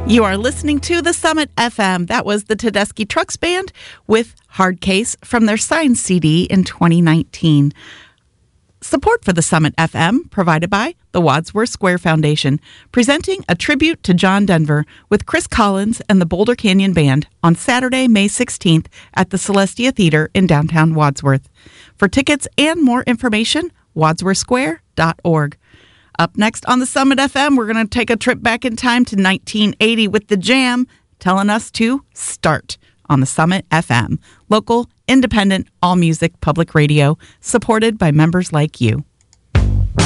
You are listening to the Summit FM. That was the Tedeschi Trucks Band with Hard Case from their signed CD in 2019. Support for the Summit FM provided by the Wadsworth Square Foundation, presenting a tribute to John Denver with Chris Collins and the Boulder Canyon Band on Saturday, May 16th at the Celestia Theater in downtown Wadsworth. For tickets and more information, wadsworthsquare.org. Up next on the Summit FM, we're going to take a trip back in time to 1980 with The Jam, telling us to start on the Summit FM. Local, independent, all-music public radio, supported by members like you.